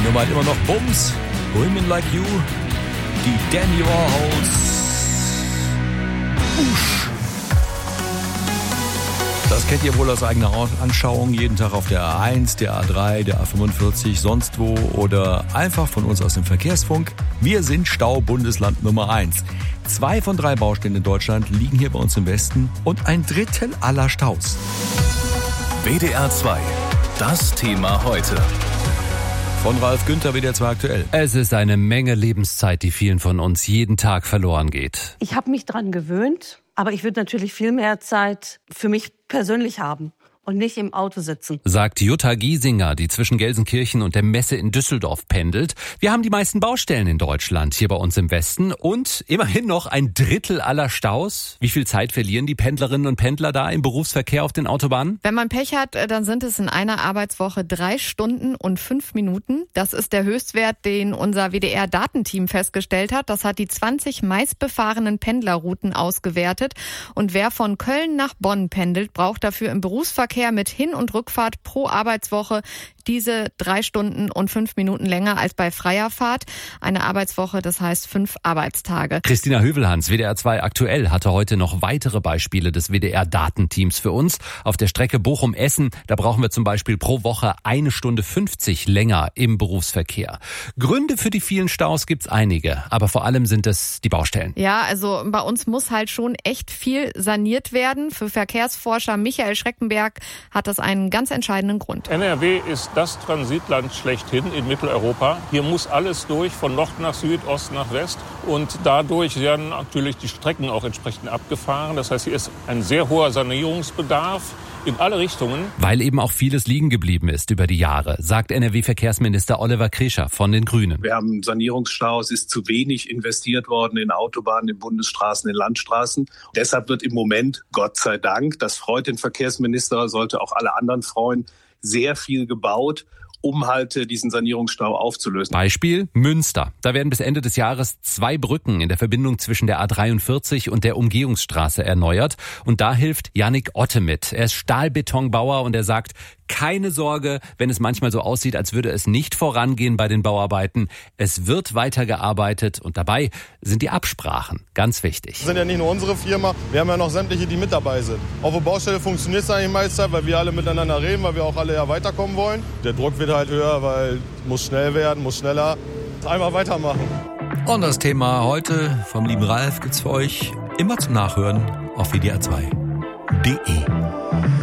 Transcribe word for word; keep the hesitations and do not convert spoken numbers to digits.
Die Nummer hat immer noch Bums. Women Like You. Die Danny Warhols. Usch. Das kennt ihr wohl aus eigener Anschauung. Jeden Tag auf der A eins, der A drei, der A fünfundvierzig, sonst wo oder einfach von uns aus dem Verkehrsfunk. Wir sind Staubundesland Nummer eins. Zwei von drei Baustellen in Deutschland liegen hier bei uns im Westen und ein Drittel aller Staus. W D R zwei. Das Thema heute. Von Ralf Günther, W D R zwei aktuell. Es ist eine Menge Lebenszeit, die vielen von uns jeden Tag verloren geht. Ich habe mich dran gewöhnt, aber ich würde natürlich viel mehr Zeit für mich persönlich haben und nicht im Auto sitzen. Sagt Jutta Giesinger, die zwischen Gelsenkirchen und der Messe in Düsseldorf pendelt. Wir haben die meisten Baustellen in Deutschland, hier bei uns im Westen. Und immerhin noch ein Drittel aller Staus. Wie viel Zeit verlieren die Pendlerinnen und Pendler da im Berufsverkehr auf den Autobahnen? Wenn man Pech hat, dann sind es in einer Arbeitswoche drei Stunden und fünf Minuten. Das ist der Höchstwert, den unser W D R-Datenteam festgestellt hat. Das hat die zwanzig meistbefahrenen Pendlerrouten ausgewertet. Und wer von Köln nach Bonn pendelt, braucht dafür im Berufsverkehr mit Hin- und Rückfahrt pro Arbeitswoche diese drei Stunden und fünf Minuten länger als bei freier Fahrt. Eine Arbeitswoche, das heißt fünf Arbeitstage. Christina Hövelhans, W D R zwei aktuell, hatte heute noch weitere Beispiele des W D R-Datenteams für uns. Auf der Strecke Bochum-Essen, da brauchen wir zum Beispiel pro Woche eine Stunde fünfzig länger im Berufsverkehr. Gründe für die vielen Staus gibt's einige, aber vor allem sind es die Baustellen. Ja, also bei uns muss halt schon echt viel saniert werden. Für Verkehrsforscher Michael Schreckenberg hat das einen ganz entscheidenden Grund. N R W ist das Transitland schlechthin in Mitteleuropa. Hier muss alles durch, von Nord nach Süd, Ost nach West. Und dadurch werden natürlich die Strecken auch entsprechend abgefahren. Das heißt, hier ist ein sehr hoher Sanierungsbedarf in alle Richtungen. Weil eben auch vieles liegen geblieben ist über die Jahre, sagt N R W-Verkehrsminister Oliver Krischer von den Grünen. Wir haben Sanierungsstau, es ist zu wenig investiert worden in Autobahnen, in Bundesstraßen, in Landstraßen. Deshalb wird im Moment, Gott sei Dank, das freut den Verkehrsminister, sollte auch alle anderen freuen, sehr viel gebaut, um halt diesen Sanierungsstau aufzulösen. Beispiel Münster. Da werden bis Ende des Jahres zwei Brücken in der Verbindung zwischen der A dreiundvierzig und der Umgehungsstraße erneuert. Und da hilft Yannick Otte mit. Er ist Stahlbetonbauer und er sagt, keine Sorge, wenn es manchmal so aussieht, als würde es nicht vorangehen bei den Bauarbeiten. Es wird weitergearbeitet und dabei sind die Absprachen ganz wichtig. Das sind ja nicht nur unsere Firma, wir haben ja noch sämtliche, die mit dabei sind. Auf der Baustelle funktioniert es eigentlich meistens, weil wir alle miteinander reden, weil wir auch alle ja weiterkommen wollen. Der Druck wird halt höher, weil muss schnell werden, muss schneller. Einfach weitermachen. Und das Thema heute vom lieben Ralf gibt's für euch immer zum Nachhören auf W D R zwei punkt de.